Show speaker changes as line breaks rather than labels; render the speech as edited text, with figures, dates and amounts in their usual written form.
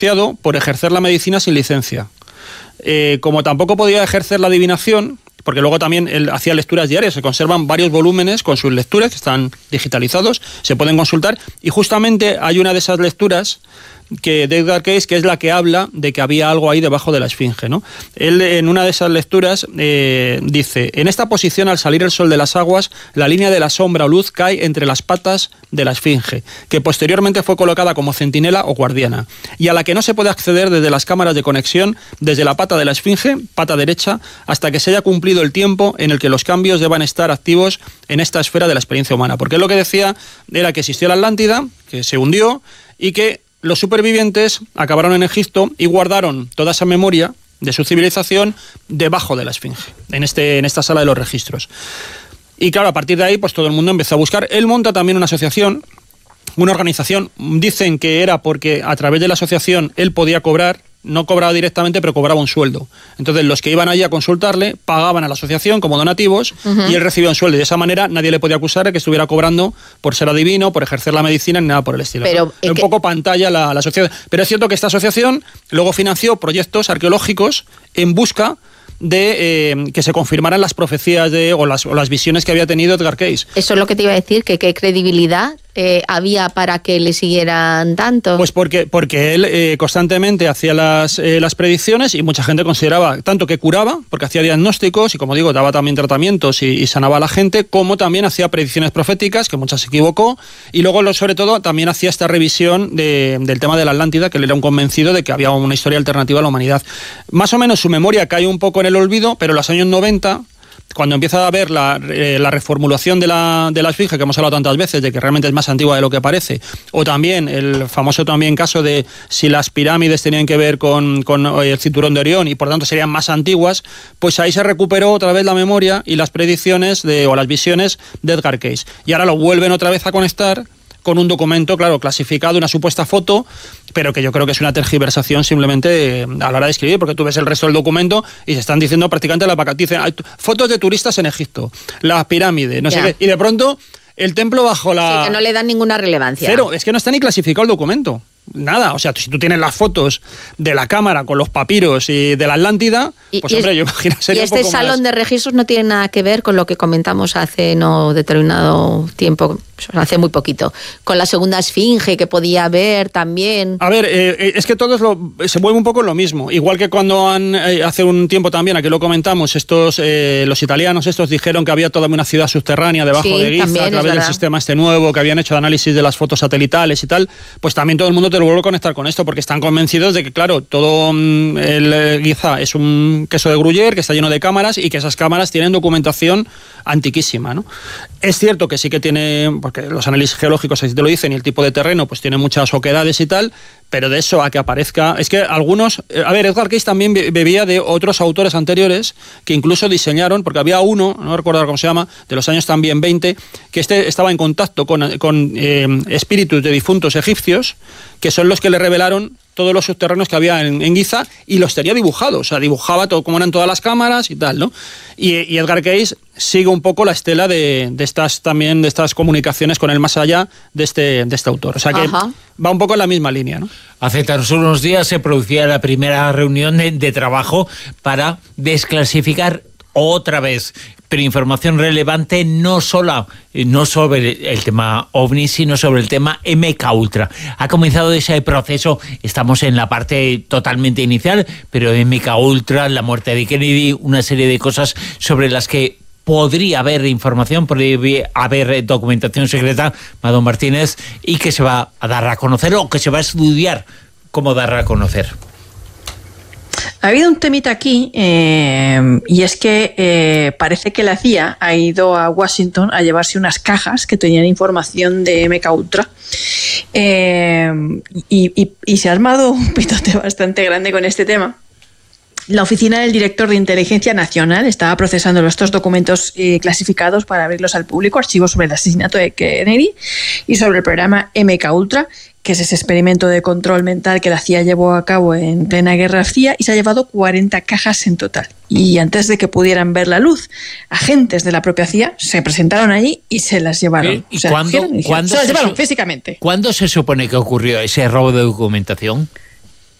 denunciado por ejercer la medicina sin licencia. Como tampoco podía ejercer la adivinación, porque luego también él hacía lecturas diarias, se conservan varios volúmenes con sus lecturas que están digitalizados, se pueden consultar, y justamente hay una de esas lecturas de Edgar Cayce, que es la que habla de que había algo ahí debajo de la esfinge, ¿no? Él en una de esas lecturas dice: en esta posición, al salir el sol de las aguas, la línea de la sombra o luz cae entre las patas de la esfinge, que posteriormente fue colocada como centinela o guardiana, y a la que no se puede acceder desde las cámaras de conexión, desde la pata de la esfinge, pata derecha, hasta que se haya cumplido el tiempo en el que los cambios deban estar activos en esta esfera de la experiencia humana. Porque él lo que decía era que existió la Atlántida, que se hundió, y que los supervivientes acabaron en Egipto y guardaron toda esa memoria de su civilización debajo de la esfinge, en esta sala de los registros. Y claro, a partir de ahí, pues todo el mundo empezó a buscar. Él monta también una asociación, una organización. Dicen que era porque a través de la asociación él podía cobrar, no cobraba directamente, pero cobraba un sueldo. Entonces los que iban allí a consultarle pagaban a la asociación como donativos, y él recibía un sueldo. Y de esa manera nadie le podía acusar de que estuviera cobrando por ser adivino, por ejercer la medicina, ni nada por el estilo.
Pero
un poco pantalla la asociación. Pero es cierto que esta asociación luego financió proyectos arqueológicos en busca de que se confirmaran las profecías o las visiones que había tenido Edgar Cayce.
Eso es lo que te iba a decir, que qué credibilidad había para que le siguieran tanto.
Pues porque él constantemente hacía las predicciones, y mucha gente consideraba tanto que curaba, porque hacía diagnósticos y, como digo, daba también tratamientos y sanaba a la gente, como también hacía predicciones proféticas, que muchas se equivocó, y luego, sobre todo, también hacía esta revisión del tema de la Atlántida, que él era un convencido de que había una historia alternativa a la humanidad. Más o menos su memoria cae un poco en el olvido, pero en los años 90... cuando empieza a haber la reformulación de la esfinge, que hemos hablado tantas veces, de que realmente es más antigua de lo que parece, o también el famoso también caso de si las pirámides tenían que ver con el cinturón de Orión y por tanto serían más antiguas, pues ahí se recuperó otra vez la memoria y las predicciones o las visiones de Edgar Cayce. Y ahora lo vuelven otra vez a conectar con un documento, claro, clasificado, una supuesta foto, pero que yo creo que es una tergiversación simplemente a la hora de escribir, porque tú ves el resto del documento y se están diciendo prácticamente dicen fotos de turistas en Egipto, las pirámides, no sé qué, y de pronto el templo bajo la...
Sí, que no le dan ninguna relevancia.
Cero, es que no está ni clasificado el documento. Nada, o sea, si tú tienes las fotos de la cámara con los papiros y de la Atlántida, pues hombre, yo imagino sería un poco más...
Y este salón de registros no tiene nada que ver con lo que comentamos hace no determinado tiempo, hace muy poquito, con la segunda esfinge que podía haber también.
A ver, es que todo se vuelve un poco lo mismo. Igual que cuando hace un tiempo también, aquí lo comentamos, los italianos dijeron que había toda una ciudad subterránea debajo de Giza, a través del sistema nuevo que habían hecho de análisis de las fotos satelitales y tal, pues también todo el mundo te lo vuelvo a conectar con esto, porque están convencidos de que, claro, todo el Giza es un queso de Gruyère que está lleno de cámaras y que esas cámaras tienen documentación antiquísima, ¿no? Es cierto que sí que tiene, porque los análisis geológicos así te lo dicen, y el tipo de terreno pues tiene muchas oquedades y tal, pero de eso a que aparezca... Es que algunos... A ver, Edgar Cayce también bebía de otros autores anteriores que incluso diseñaron, porque había uno, no recuerdo cómo se llama, de los años también 20, que estaba en contacto con espíritus de difuntos egipcios, que son los que le revelaron todos los subterráneos que había en Giza, y los tenía dibujados, o sea, dibujaba todo cómo eran todas las cámaras y tal, ¿no? Y Edgar Cayce sigue un poco la estela de estas comunicaciones con el más allá de este autor. O sea que va un poco en la misma línea, ¿no?
Hace tan solo unos días se producía la primera reunión de trabajo para desclasificar otra vez, pero información relevante no sobre el tema OVNI, sino sobre el tema MKUltra. Ha comenzado ese proceso, estamos en la parte totalmente inicial, pero MKUltra, la muerte de Kennedy, una serie de cosas sobre las que podría haber información, podría haber documentación secreta, Madón Martínez, y que se va a dar a conocer o que se va a estudiar cómo dar a conocer.
Ha habido un temita aquí, y es que parece que la CIA ha ido a Washington a llevarse unas cajas que tenían información de MKUltra, y se ha armado un pitote bastante grande con este tema. La oficina del director de Inteligencia Nacional estaba procesando estos documentos clasificados para abrirlos al público, archivos sobre el asesinato de Kennedy y sobre el programa MKUltra, que es ese experimento de control mental que la CIA llevó a cabo en plena Guerra Fría, y se ha llevado 40 cajas en total. Y antes de que pudieran ver la luz, agentes de la propia CIA se presentaron allí y se las llevaron.
¿Y
se las llevaron físicamente.
¿Cuándo se supone que ocurrió ese robo de documentación?